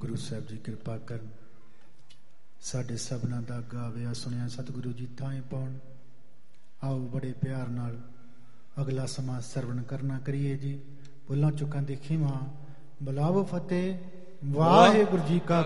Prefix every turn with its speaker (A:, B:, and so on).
A: ਗੁਰੂ ਸਾਹਿਬ ਜੀ ਕਿਰਪਾ ਕਰਨ, ਸਾਡੇ ਸਭਨਾਂ ਦਾ ਗਾਵਿਆ ਸੁਣਿਆ ਸਤਿਗੁਰੂ ਜੀ ਥਾਂ ਪਾਉਣ। ਆਓ ਬੜੇ ਪਿਆਰ ਨਾਲ ਅਗਲਾ ਸਮਾਂ ਸਰਵਣ ਕਰਨਾ ਕਰੀਏ ਜੀ। ਭੁੱਲਾਂ ਚੁੱਕਾਂ ਦੀ ਖਿਮਾ, ਬੁਲਾਵੋ ਫਤਿਹ। ਵਾਹਿਗੁਰੂ ਜੀ ਕਾ